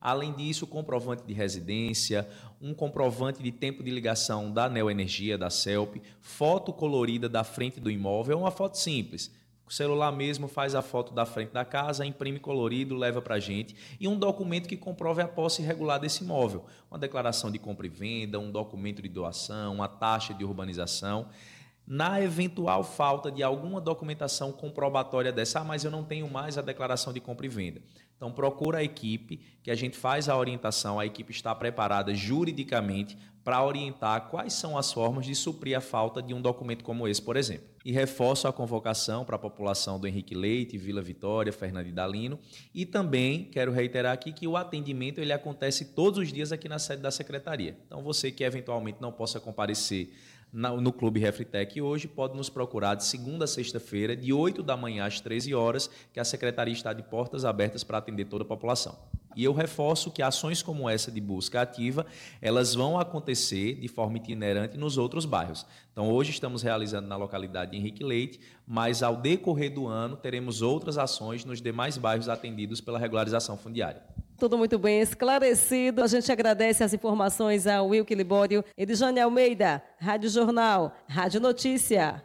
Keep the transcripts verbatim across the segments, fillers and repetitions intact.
Além disso, comprovante de residência, um comprovante de tempo de ligação da Neoenergia, da CELP, foto colorida da frente do imóvel, é uma foto simples. O celular mesmo faz a foto da frente da casa, imprime colorido, leva para a gente, e um documento que comprove a posse regular desse imóvel. Uma declaração de compra e venda, um documento de doação, uma taxa de urbanização. Na eventual falta de alguma documentação comprobatória dessa, ah, mas eu não tenho mais a declaração de compra e venda. Então, procura a equipe, que a gente faz a orientação, a equipe está preparada juridicamente para orientar quais são as formas de suprir a falta de um documento como esse, por exemplo. E reforço a convocação para a população do Henrique Leite, Vila Vitória, Fernando Idalino, e também quero reiterar aqui que o atendimento ele acontece todos os dias aqui na sede da Secretaria. Então, você que eventualmente não possa comparecer no Clube Refritec hoje, pode nos procurar de segunda a sexta-feira, de oito da manhã às treze horas, que a Secretaria está de portas abertas para atender toda a população. E eu reforço que ações como essa de busca ativa, elas vão acontecer de forma itinerante nos outros bairros. Então, hoje estamos realizando na localidade de Henrique Leite, mas ao decorrer do ano teremos outras ações nos demais bairros atendidos pela regularização fundiária. Tudo muito bem esclarecido. A gente agradece as informações ao Wilke Libório, Edjane Almeida, Rádio Jornal, Rádio Notícia.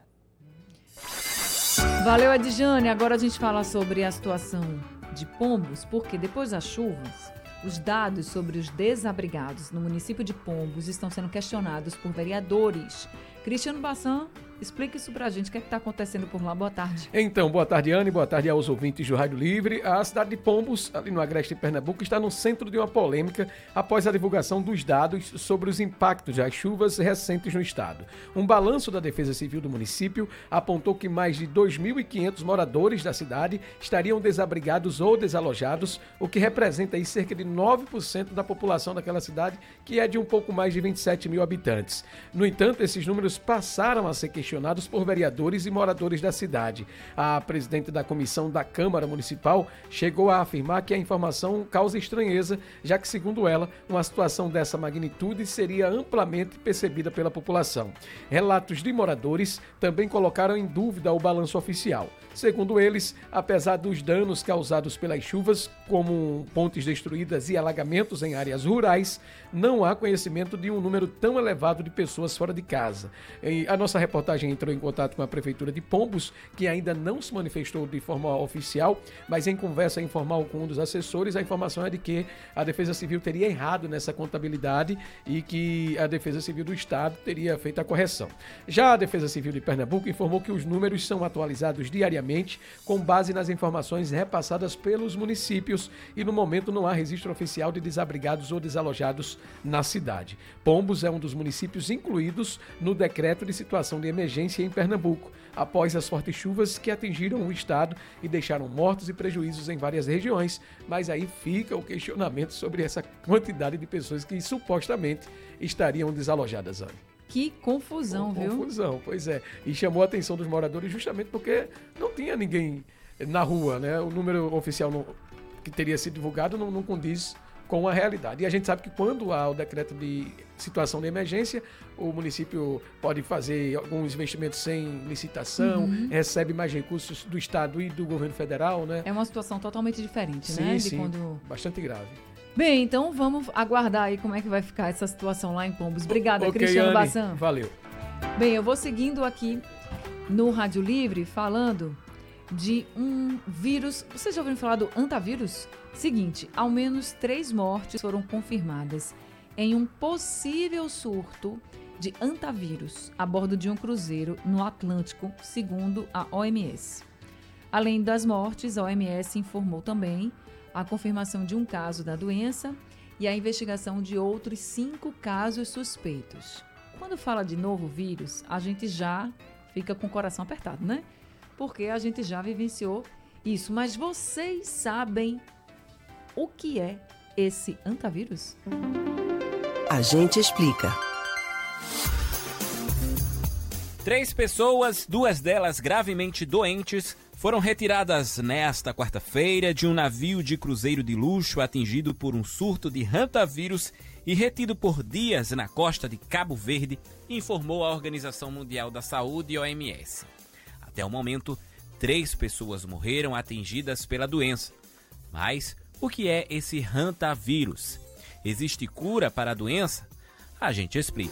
Valeu, Edjane. Agora a gente fala sobre a situação de Pombos, porque depois das chuvas, os dados sobre os desabrigados no município de Pombos estão sendo questionados por vereadores. Cristiano Bassan, explica isso pra gente, o que é que tá acontecendo por lá. Boa tarde. Então, boa tarde, Anne, boa tarde aos ouvintes do Rádio Livre. A cidade de Pombos, ali no agreste de Pernambuco, está no centro de uma polêmica após a divulgação dos dados sobre os impactos das chuvas recentes no estado. Um balanço da Defesa Civil do município apontou que mais de dois mil e quinhentos moradores da cidade estariam desabrigados ou desalojados, o que representa aí cerca de nove por cento da população daquela cidade, que é de um pouco mais de vinte e sete mil habitantes. No entanto, esses números passaram a ser questionados por vereadores e moradores da cidade. A presidente da comissão da Câmara Municipal chegou a afirmar que a informação causa estranheza, já que, segundo ela, uma situação dessa magnitude seria amplamente percebida pela população. Relatos de moradores também colocaram em dúvida o balanço oficial. Segundo eles, apesar dos danos causados pelas chuvas, como pontes destruídas e alagamentos em áreas rurais, não há conhecimento de um número tão elevado de pessoas fora de casa. E a nossa reportagem entrou em contato com a Prefeitura de Pombos, que ainda não se manifestou de forma oficial, mas em conversa informal com um dos assessores, a informação é de que a Defesa Civil teria errado nessa contabilidade e que a Defesa Civil do Estado teria feito a correção. Já a Defesa Civil de Pernambuco informou que os números são atualizados diariamente com base nas informações repassadas pelos municípios e no momento não há registro oficial de desabrigados ou desalojados na cidade. Pombos é um dos municípios incluídos no decreto de situação de emergência em Pernambuco, após as fortes chuvas que atingiram o estado e deixaram mortos e prejuízos em várias regiões, mas aí fica o questionamento sobre essa quantidade de pessoas que supostamente estariam desalojadas, Anne. Que confusão, Uma viu? Confusão, pois é. E chamou a atenção dos moradores justamente porque não tinha ninguém na rua, né? O número oficial não, que teria sido divulgado não, não condiz com a realidade. E a gente sabe que quando há o decreto de situação de emergência, o município pode fazer alguns investimentos sem licitação, uhum. recebe mais recursos do Estado e do governo federal, né? É uma situação totalmente diferente, sim, né? De sim, quando... bastante grave. Bem, então vamos aguardar aí como é que vai ficar essa situação lá em Pombos. Obrigada, okay, Cristiano Anne, Bassan. Valeu. Bem, eu vou seguindo aqui no Rádio Livre falando de um vírus. Vocês já ouviram falar do antavírus? Seguinte, ao menos três mortes foram confirmadas em um possível surto de antavírus a bordo de um cruzeiro no Atlântico, segundo a O M S. Além das mortes, a O M S informou também a confirmação de um caso da doença e a investigação de outros cinco casos suspeitos. Quando fala de novo vírus, a gente já fica com o coração apertado, né? Porque a gente já vivenciou isso. Mas vocês sabem o que é esse antavírus? A gente explica. Três pessoas, duas delas gravemente doentes, foram retiradas nesta quarta-feira de um navio de cruzeiro de luxo atingido por um surto de hantavírus e retido por dias na costa de Cabo Verde, informou a Organização Mundial da Saúde, O M S. Até o momento, três pessoas morreram atingidas pela doença, mas O que é esse hantavírus? Existe cura para a doença? A gente explica.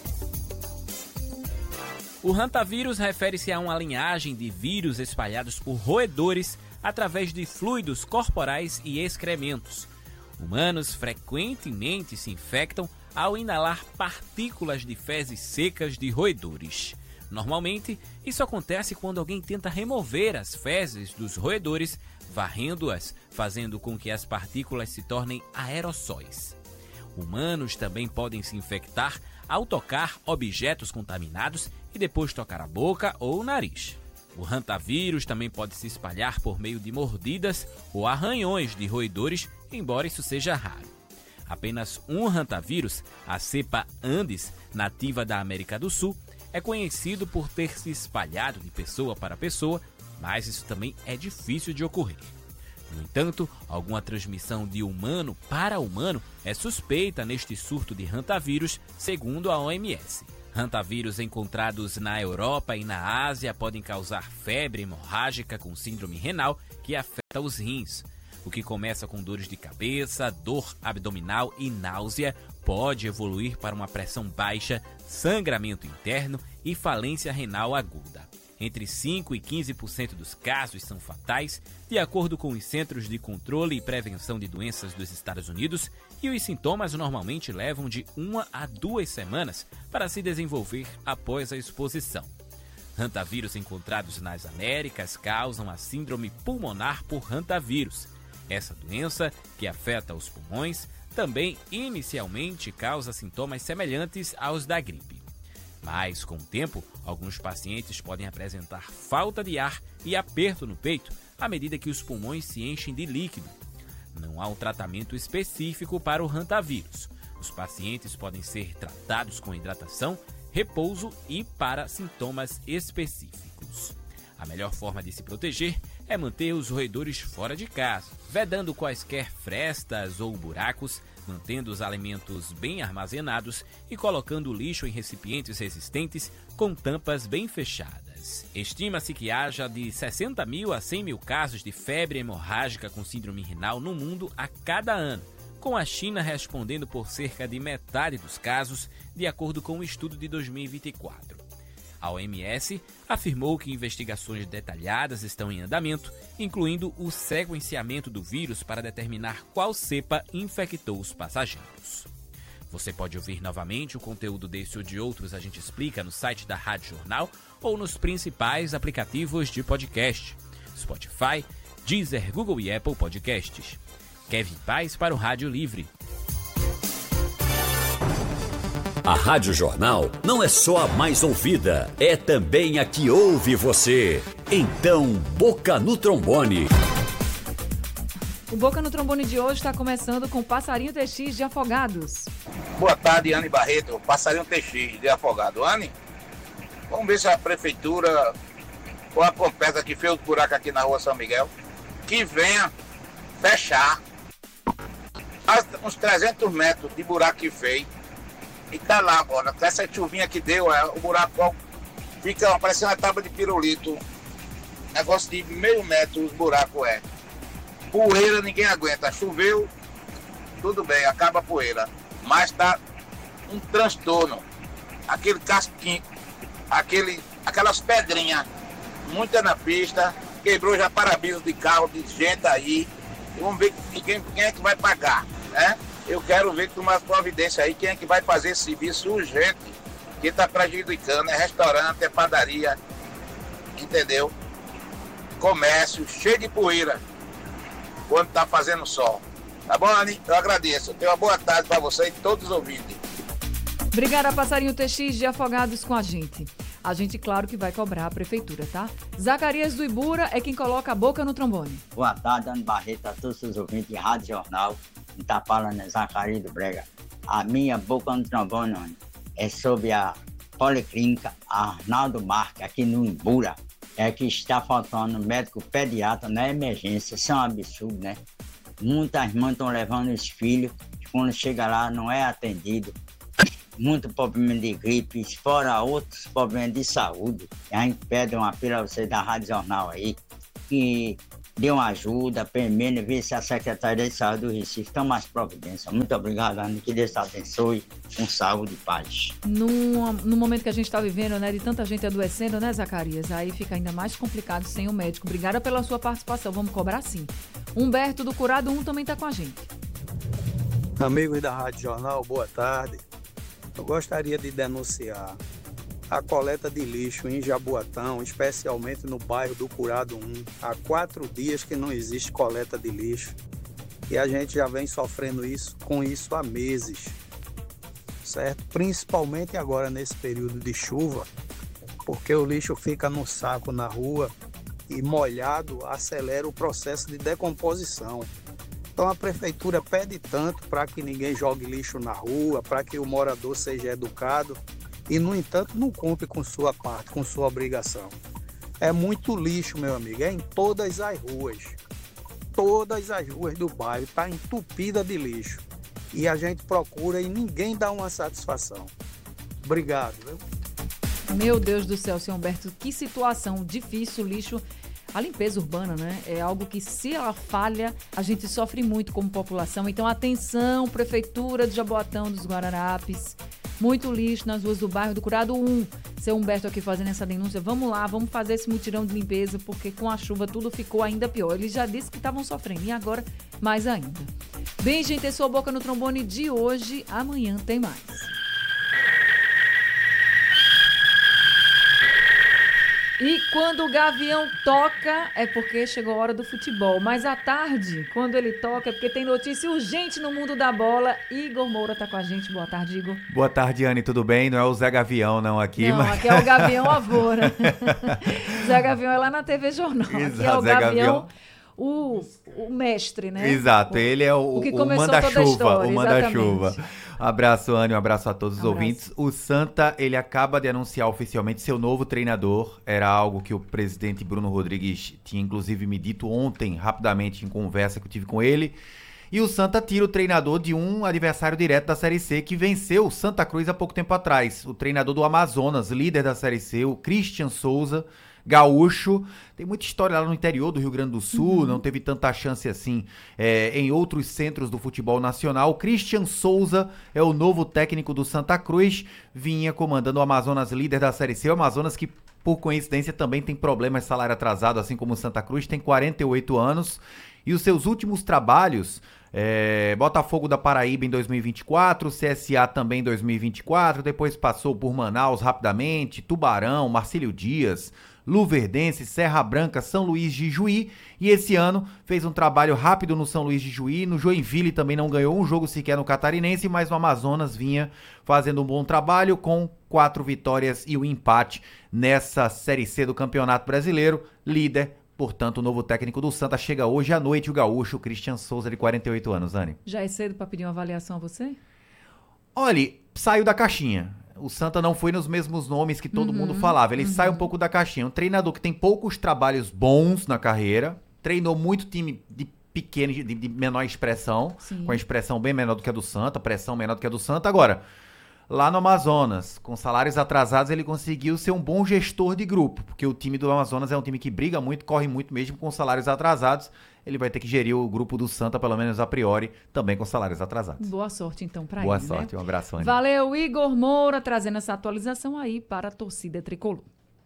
O hantavírus refere-se a uma linhagem de vírus espalhados por roedores através de fluidos corporais e excrementos. Humanos frequentemente se infectam ao inalar partículas de fezes secas de roedores. Normalmente, isso acontece quando alguém tenta remover as fezes dos roedores, varrendo-as, fazendo com que as partículas se tornem aerossóis. Humanos também podem se infectar ao tocar objetos contaminados e depois tocar a boca ou o nariz. O hantavírus também pode se espalhar por meio de mordidas ou arranhões de roedores, embora isso seja raro. Apenas um hantavírus, a cepa Andes, nativa da América do Sul, é conhecido por ter se espalhado de pessoa para pessoa, mas isso também é difícil de ocorrer. No entanto, alguma transmissão de humano para humano é suspeita neste surto de hantavírus, segundo a O M S. Hantavírus encontrados na Europa e na Ásia podem causar febre hemorrágica com síndrome renal, que afeta os rins. O que começa com dores de cabeça, dor abdominal e náusea pode evoluir para uma pressão baixa, sangramento interno e falência renal aguda. Entre cinco e quinze por cento dos casos são fatais, de acordo com os Centros de Controle e Prevenção de Doenças dos Estados Unidos, e os sintomas normalmente levam de uma a duas semanas para se desenvolver após a exposição. Hantavírus encontrados nas Américas causam a síndrome pulmonar por hantavírus. Essa doença, que afeta os pulmões, também inicialmente causa sintomas semelhantes aos da gripe. Mas, com o tempo, alguns pacientes podem apresentar falta de ar e aperto no peito à medida que os pulmões se enchem de líquido. Não há um tratamento específico para o hantavírus. Os pacientes podem ser tratados com hidratação, repouso e para sintomas específicos. A melhor forma de se proteger é manter os roedores fora de casa, vedando quaisquer frestas ou buracos, mantendo os alimentos bem armazenados e colocando o lixo em recipientes resistentes com tampas bem fechadas. Estima-se que haja de sessenta mil a cem mil casos de febre hemorrágica com síndrome renal no mundo a cada ano, com a China respondendo por cerca de metade dos casos, de acordo com o estudo de dois mil e vinte e quatro. A O M S afirmou que investigações detalhadas estão em andamento, incluindo o sequenciamento do vírus para determinar qual cepa infectou os passageiros. Você pode ouvir novamente o conteúdo desse ou de outros A Gente Explica no site da Rádio Jornal ou nos principais aplicativos de podcast: Spotify, Deezer, Google e Apple Podcasts. Kevin Paz para o Rádio Livre. A Rádio Jornal não é só a mais ouvida, é também a que ouve você. Então, Boca no Trombone. O Boca no Trombone de hoje está começando com Passarinho T X de Afogados. Boa tarde, Anne Barreto, Passarinho T X de Afogado. Anne, vamos ver se a prefeitura ou a Compesa que fez o buraco aqui na rua São Miguel, que venha fechar uns trezentos metros de buraco que fez. E tá lá agora, com essa chuvinha que deu, é, o buraco fica parecendo uma tábua de pirulito. Negócio de meio metro os buracos é. Poeira ninguém aguenta. Choveu, tudo bem, acaba a poeira. Mas tá um transtorno. Aquele casquinho, aquele, aquelas pedrinhas, muita na pista, quebrou já para-brisa de carro, de gente aí. E vamos ver quem, quem é que vai pagar, né? Eu quero ver que tomar providência aí, quem é que vai fazer esse serviço urgente, que está prejudicando, é restaurante, é padaria, entendeu? Comércio, cheio de poeira, quando está fazendo sol. Tá bom, Anny? Eu agradeço. Eu tenho uma boa tarde para você e todos os ouvintes. Obrigada, Passarinho T X de Afogados com a gente. A gente, claro, que vai cobrar a prefeitura, tá? Zacarias do Ibura é quem coloca a boca no trombone. Boa tarde, Anne Barreto, a todos os ouvintes de Rádio Jornal. Está falando é Zacarias do Brega. A minha boca no trombone, Anne, é sobre a Policlínica Arnaldo Marques, aqui no Ibura. É que está faltando médico pediatra na emergência. Isso é um absurdo, né? Muitas mães estão levando os filhos, quando chega lá não é atendido. Muito problema de gripe, fora outros problemas de saúde. A gente pede um apelo a você da Rádio Jornal aí, que dê uma ajuda, pelo menos ver se a Secretaria de Saúde do Recife toma as providências. Muito obrigado, Ana, que Deus te abençoe, com saúde e paz. No, no momento que a gente está vivendo, né, de tanta gente adoecendo, né, Zacarias? Aí fica ainda mais complicado sem o médico. Obrigada pela sua participação, vamos cobrar sim. Humberto do Curado um também está com a gente. Amigos da Rádio Jornal, boa tarde. Eu gostaria de denunciar a coleta de lixo em Jaboatão, especialmente no bairro do Curado um. Há quatro dias que não existe coleta de lixo e a gente já vem sofrendo isso, com isso há meses, certo? Principalmente agora nesse período de chuva, porque o lixo fica no saco na rua e molhado acelera o processo de decomposição. Então a prefeitura pede tanto para que ninguém jogue lixo na rua, para que o morador seja educado e, no entanto, não cumpre com sua parte, com sua obrigação. É muito lixo, meu amigo, é em todas as ruas. Todas as ruas do bairro está entupida de lixo. E a gente procura e ninguém dá uma satisfação. Obrigado, viu? Meu Deus do céu, senhor Humberto, que situação difícil, lixo. A limpeza urbana, né? É algo que, se ela falha, a gente sofre muito como população. Então, atenção, Prefeitura de Jaboatão dos Guararapes. Muito lixo nas ruas do bairro do Curado um. Seu Humberto aqui fazendo essa denúncia. Vamos lá, vamos fazer esse mutirão de limpeza, porque com a chuva tudo ficou ainda pior. Eles já disseram que estavam sofrendo e agora mais ainda. Bem, gente, esse é o Boca no Trombone de hoje. Amanhã tem mais. E quando o Gavião toca, é porque chegou a hora do futebol. Mas à tarde, quando ele toca, é porque tem notícia urgente no mundo da bola. Igor Moura tá com a gente. Boa tarde, Igor. Boa tarde, Anne. Tudo bem? Não é o Zé Gavião, não, aqui. Não, mas... aqui é o Gavião Avô, né? Zé Gavião é lá na T V Jornal. Exato, aqui é o Zé Gavião... Gavião. O, o mestre, né? Exato, ele é o, o, que o manda-chuva, o manda-chuva. Exatamente. Um abraço, Anny, um abraço a todos os Abraço. ouvintes. O Santa, ele acaba de anunciar oficialmente seu novo treinador. Era algo que o presidente Bruno Rodrigues tinha, inclusive, me dito ontem, rapidamente, em conversa que eu tive com ele. E o Santa tira o treinador de um adversário direto da Série C, que venceu o Santa Cruz há pouco tempo atrás. O treinador do Amazonas, líder da Série C, o Christian Souza, gaúcho. Tem muita história lá no interior do Rio Grande do Sul, uhum. Não teve tanta chance assim é, em outros centros do futebol nacional. O Christian Souza é o novo técnico do Santa Cruz, vinha comandando o Amazonas, líder da Série C. O Amazonas que, por coincidência, também tem problemas de salário atrasado, assim como o Santa Cruz, tem quarenta e oito anos. E os seus últimos trabalhos, é, Botafogo da Paraíba em dois mil e vinte e quatro, C S A também em dois mil e vinte e quatro, depois passou por Manaus rapidamente, Tubarão, Marcílio Dias, Luverdense, Serra Branca, São Luís de Juí, e esse ano fez um trabalho rápido no São Luís de Juí, no Joinville também não ganhou um jogo sequer no Catarinense, mas no Amazonas vinha fazendo um bom trabalho com quatro vitórias e um empate nessa Série C do Campeonato Brasileiro, líder. Portanto, o novo técnico do Santa chega hoje à noite, o gaúcho Christian Souza, de quarenta e oito anos, Anny. Já é cedo para pedir uma avaliação a você? Olha, saiu da caixinha. O Santa não foi nos mesmos nomes que todo uhum, mundo falava. Ele uhum. sai um pouco da caixinha. Um treinador que tem poucos trabalhos bons na carreira, treinou muito time de pequena, de, de menor expressão, Sim. com a expressão bem menor do que a do Santa, pressão menor do que a do Santa. Agora, lá no Amazonas, com salários atrasados, ele conseguiu ser um bom gestor de grupo, porque o time do Amazonas é um time que briga muito, corre muito mesmo com salários atrasados. Ele vai ter que gerir o grupo do Santa, pelo menos a priori, também com salários atrasados. Boa sorte, então, para ele. Boa sorte, né? Um abraço, Anny. Valeu, Igor Moura, trazendo essa atualização aí para a torcida tricolor.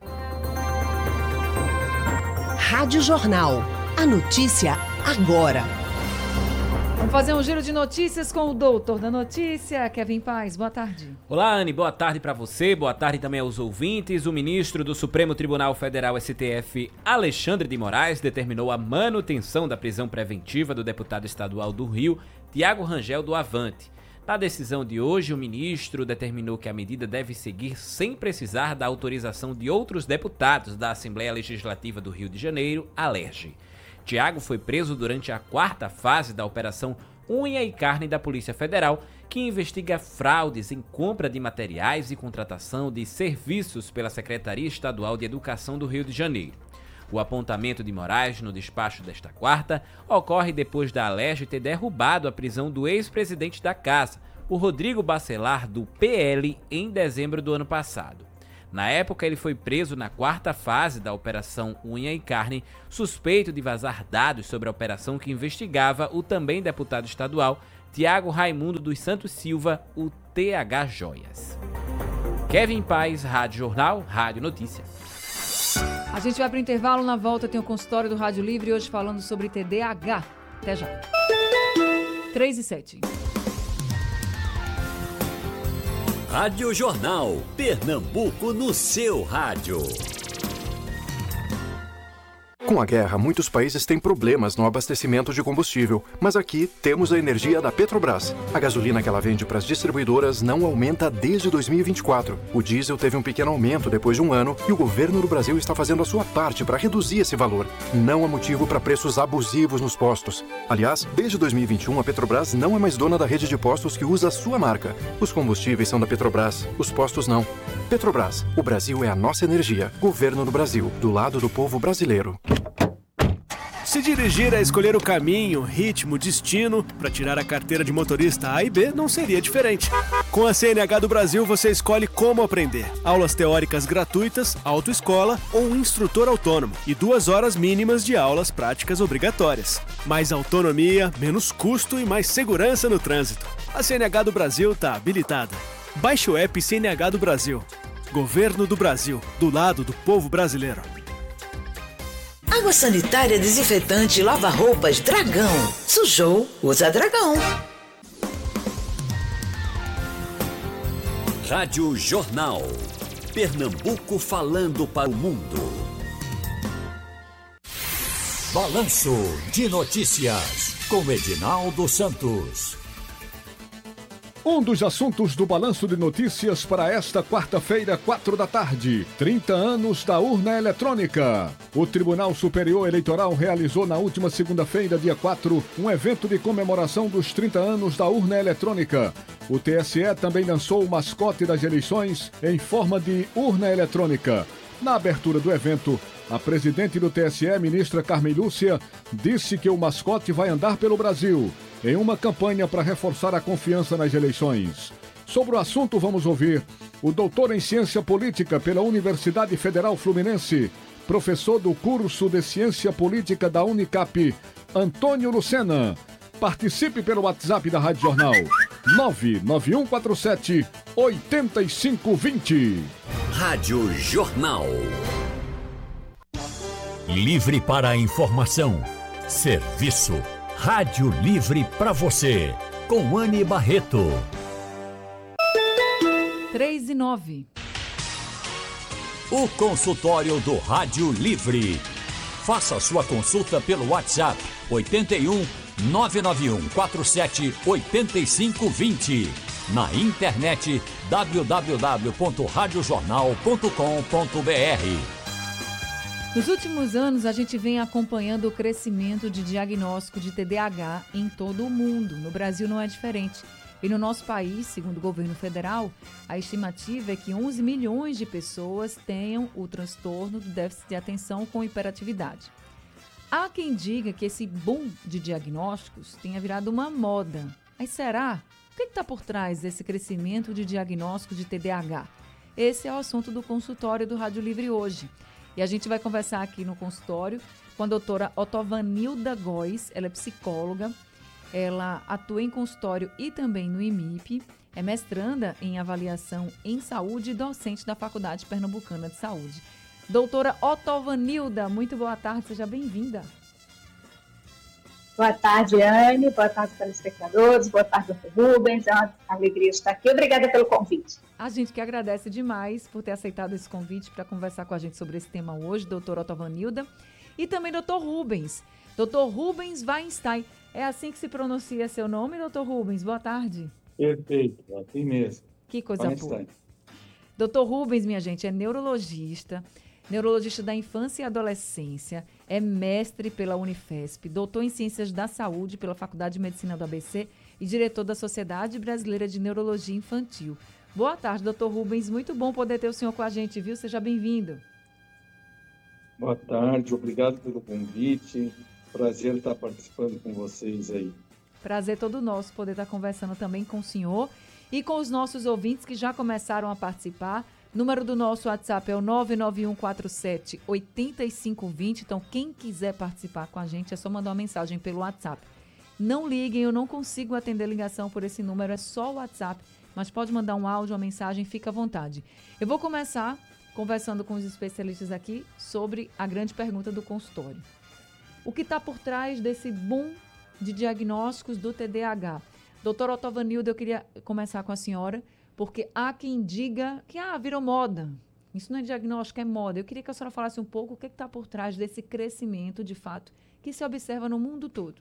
Rádio Jornal. A notícia agora. Vamos fazer um giro de notícias com o doutor da notícia, Kevin Paz. Boa tarde. Olá, Anny. Boa tarde para você. Boa tarde também aos ouvintes. O ministro do Supremo Tribunal Federal, S T F, Alexandre de Moraes, determinou a manutenção da prisão preventiva do deputado estadual do Rio, Tiago Rangel do Avante. Na decisão de hoje, o ministro determinou que a medida deve seguir sem precisar da autorização de outros deputados da Assembleia Legislativa do Rio de Janeiro, ALERJ. Tiago foi preso durante a quarta fase da Operação Unha e Carne da Polícia Federal, que investiga fraudes em compra de materiais e contratação de serviços pela Secretaria Estadual de Educação do Rio de Janeiro. O apontamento de Moraes no despacho desta quarta ocorre depois da ALERJ ter derrubado a prisão do ex-presidente da Casa, o Rodrigo Bacelar, do P L, em dezembro do ano passado. Na época, ele foi preso na quarta fase da Operação Unha e Carne, suspeito de vazar dados sobre a operação que investigava o também deputado estadual Tiago Raimundo dos Santos Silva, o T H Joias. Kevin Paz, Rádio Jornal, Rádio Notícia. A gente vai para o intervalo, na volta tem o consultório do Rádio Livre, hoje falando sobre T D A H. Até já. três e sete. Rádio Jornal, Pernambuco no seu rádio. Com a guerra, muitos países têm problemas no abastecimento de combustível, mas aqui temos a energia da Petrobras. A gasolina que ela vende para as distribuidoras não aumenta desde dois mil e vinte e quatro. O diesel teve um pequeno aumento depois de um ano e o governo do Brasil está fazendo a sua parte para reduzir esse valor. Não há motivo para preços abusivos nos postos. Aliás, desde dois mil e vinte e um, a Petrobras não é mais dona da rede de postos que usa a sua marca. Os combustíveis são da Petrobras, os postos não. Petrobras, o Brasil é a nossa energia. Governo do Brasil, do lado do povo brasileiro. Se dirigir é escolher o caminho, ritmo, destino, para tirar a carteira de motorista A e B não seria diferente. Com a C N H do Brasil você escolhe como aprender. Aulas teóricas gratuitas, autoescola ou um instrutor autônomo e duas horas mínimas de aulas práticas obrigatórias. Mais autonomia, menos custo e mais segurança no trânsito. A C N H do Brasil está habilitada. Baixe o app C N H do Brasil. Governo do Brasil, do lado do povo brasileiro. Água sanitária, desinfetante, lava-roupas, Dragão. Sujou, usa Dragão. Rádio Jornal. Pernambuco falando para o mundo. Balanço de notícias com Edinaldo Santos. Um dos assuntos do Balanço de Notícias para esta quarta-feira, quatro da tarde. trinta anos da urna eletrônica. O Tribunal Superior Eleitoral realizou na última segunda-feira, dia quatro, um evento de comemoração dos trinta anos da urna eletrônica. O T S E também lançou o mascote das eleições em forma de urna eletrônica. Na abertura do evento, a presidente do T S E, ministra Carmen Lúcia, disse que o mascote vai andar pelo Brasil em uma campanha para reforçar a confiança nas eleições. Sobre o assunto, vamos ouvir o doutor em Ciência Política pela Universidade Federal Fluminense, professor do curso de Ciência Política da Unicap, Antônio Lucena. Participe pelo WhatsApp da Rádio Jornal, nove nove um quatro sete, oito cinco dois zero. Rádio Jornal. Livre para a informação. Serviço. Rádio Livre para você. Com Anne Barreto. três e nove. O consultório do Rádio Livre. Faça sua consulta pelo WhatsApp oito um, nove nove um quatro sete, oito cinco dois zero. Na internet w w w ponto rádio jornal ponto com ponto b r. Nos últimos anos, a gente vem acompanhando o crescimento de diagnóstico de T D A H em todo o mundo. No Brasil não é diferente. E no nosso país, segundo o governo federal, a estimativa é que onze milhões de pessoas tenham o transtorno do déficit de atenção com hiperatividade. Há quem diga que esse boom de diagnósticos tenha virado uma moda. Mas será? O que está por trás desse crescimento de diagnóstico de T D A H? Esse é o assunto do consultório do Rádio Livre hoje. E a gente vai conversar aqui no consultório com a doutora Otovanilda Góes, ela é psicóloga, ela atua em consultório e também no I M I P, é mestranda em avaliação em saúde e docente da Faculdade Pernambucana de Saúde. Doutora Otovanilda, muito boa tarde, seja bem-vinda. Boa tarde, Anne, boa tarde, telespectadores, boa tarde, doutor Rubens, é uma alegria estar aqui, obrigada pelo convite. A gente que agradece demais por ter aceitado esse convite para conversar com a gente sobre esse tema hoje, doutora Otovanilda, e também doutor Rubens, doutor Rubens Weinstein, é assim que se pronuncia seu nome, doutor Rubens, boa tarde. Perfeito, assim mesmo. Que coisa boa. doutor Rubens, minha gente, é neurologista, neurologista da infância e adolescência, é mestre pela Unifesp, doutor em Ciências da Saúde pela Faculdade de Medicina do A B C e diretor da Sociedade Brasileira de Neurologia Infantil. Boa tarde, doutor Rubens, muito bom poder ter o senhor com a gente, viu? Seja bem-vindo. Boa tarde, obrigado pelo convite, prazer estar participando com vocês aí. Prazer todo nosso poder estar conversando também com o senhor e com os nossos ouvintes que já começaram a participar Número do nosso WhatsApp é o nove nove um quatro sete oito cinco dois zero. Então, quem quiser participar com a gente, é só mandar uma mensagem pelo WhatsApp. Não liguem, eu não consigo atender ligação por esse número, é só o WhatsApp. Mas pode mandar um áudio, uma mensagem, fica à vontade. Eu vou começar conversando com os especialistas aqui sobre a grande pergunta do consultório. O que está por trás desse boom de diagnósticos do T D A H? Doutora Otovanilda, eu queria começar com a senhora, porque há quem diga que ah, virou moda. Isso não é diagnóstico, é moda. Eu queria que a senhora falasse um pouco o que está por trás desse crescimento, de fato, que se observa no mundo todo.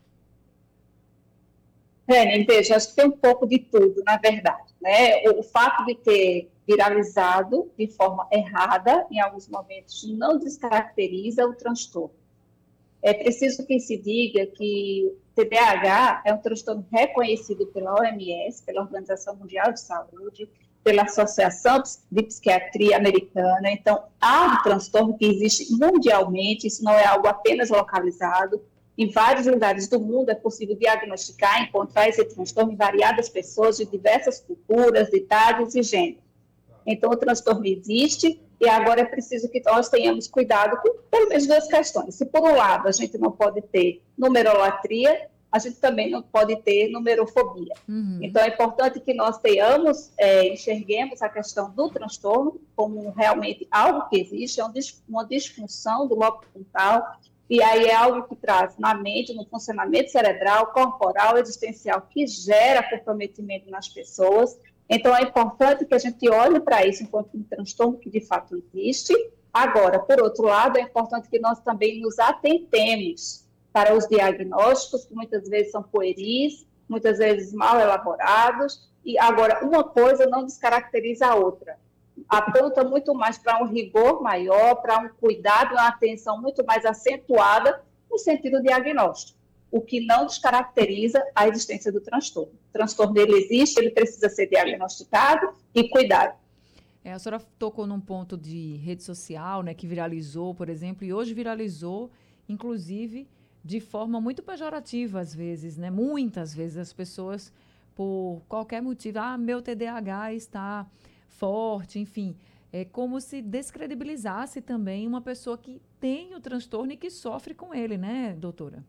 É, veja, acho que tem um pouco de tudo, na verdade, né? O, o fato de ter viralizado de forma errada, em alguns momentos, não descaracteriza o transtorno. É preciso que se diga que o T D A H é um transtorno reconhecido pela O M S, pela Organização Mundial de Saúde, pela Associação de Psiquiatria Americana. Então, há um transtorno que existe mundialmente, isso não é algo apenas localizado. Em vários lugares do mundo é possível diagnosticar, encontrar esse transtorno em variadas pessoas de diversas culturas, idades e gêneros. Então, o transtorno existe e agora é preciso que nós tenhamos cuidado com pelo menos duas questões. Se, por um lado, a gente não pode ter numerolatria, a gente também não pode ter numerofobia. Uhum. Então, é importante que nós tenhamos, é, enxerguemos a questão do transtorno como realmente algo que existe, é uma disfunção do lobo frontal. E aí é algo que traz na mente, no funcionamento cerebral, corporal, existencial, que gera comprometimento nas pessoas. Então, é importante que a gente olhe para isso enquanto um transtorno que de fato existe. Agora, por outro lado, é importante que nós também nos atentemos para os diagnósticos, que muitas vezes são pueris, muitas vezes mal elaborados. E agora, uma coisa não descaracteriza a outra. Aponta muito mais para um rigor maior, para um cuidado, uma atenção muito mais acentuada no sentido diagnóstico, o que não descaracteriza a existência do transtorno. O transtorno, ele existe, ele precisa ser diagnosticado e cuidado. É, a senhora tocou num ponto de rede social, né, que viralizou, por exemplo, e hoje viralizou, inclusive, de forma muito pejorativa, às vezes, né? Muitas vezes as pessoas, por qualquer motivo, ah, meu T D A H está forte, enfim, é como se descredibilizasse também uma pessoa que tem o transtorno e que sofre com ele, né, doutora?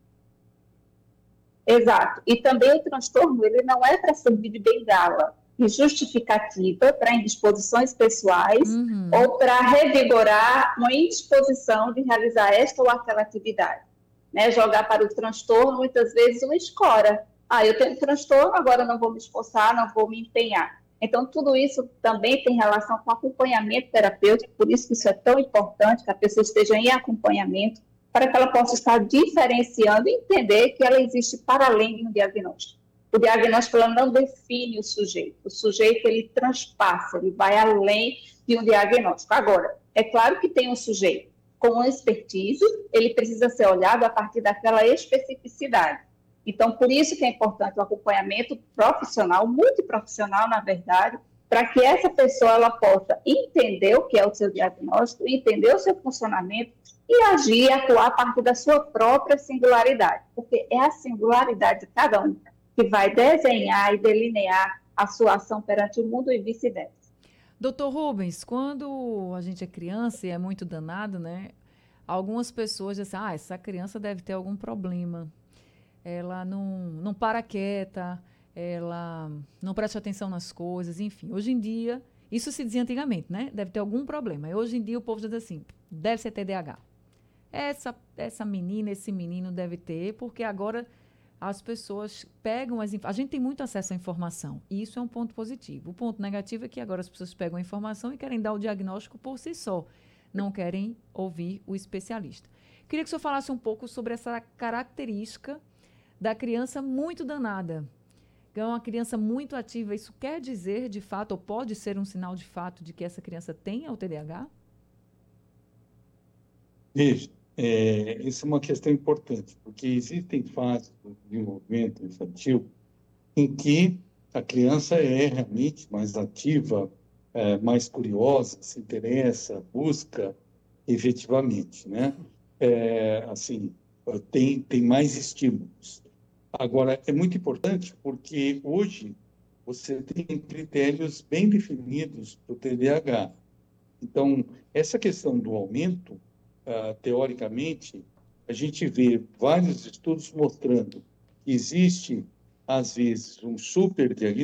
Exato. E também o transtorno, ele não é para servir de bengala e justificativa para indisposições pessoais uhum. ou para revigorar uma indisposição de realizar esta ou aquela atividade. Né? Jogar para o transtorno, muitas vezes, uma escora. Ah, eu tenho transtorno, agora não vou me esforçar, não vou me empenhar. Então, tudo isso também tem relação com acompanhamento terapêutico, por isso que isso é tão importante, que a pessoa esteja em acompanhamento, para que ela possa estar diferenciando e entender que ela existe para além de um diagnóstico. O diagnóstico ela não define o sujeito, o sujeito ele transpassa, ele vai além de um diagnóstico. Agora, é claro que tem um sujeito com uma expertise, ele precisa ser olhado a partir daquela especificidade. Então, por isso que é importante o acompanhamento profissional, multiprofissional, na verdade, para que essa pessoa ela possa entender o que é o seu diagnóstico, entender o seu funcionamento e agir e atuar a partir da sua própria singularidade, porque é a singularidade de cada um que vai desenhar e delinear a sua ação perante o mundo e vice-versa. Doutor Rubens, quando a gente é criança e é muito danado, né? Algumas pessoas dizem, ah, essa criança deve ter algum problema. Ela não, não para quieta, ela não presta atenção nas coisas, enfim. Hoje em dia, isso se dizia antigamente, né? Deve ter algum problema. E hoje em dia o povo diz assim, deve ser T D A H. Essa, essa menina, esse menino deve ter, porque agora as pessoas pegam as... A gente tem muito acesso à informação, e isso é um ponto positivo. O ponto negativo é que agora as pessoas pegam a informação e querem dar o diagnóstico por si só. Não querem ouvir o especialista. Queria que o senhor falasse um pouco sobre essa característica da criança muito danada. É uma criança muito ativa. Isso quer dizer, de fato, ou pode ser um sinal de fato de que essa criança tenha o T D A H? Veja, é, isso é uma questão importante, porque existem fases do desenvolvimento infantil em que a criança é realmente mais ativa, é, mais curiosa, se interessa, busca efetivamente, né? É, assim, tem, tem mais estímulos. Agora, é muito importante porque hoje você tem critérios bem definidos para o T D A H. Então, essa questão do aumento, uh, teoricamente, a gente vê vários estudos mostrando que existe, às vezes, um superdiagnóstico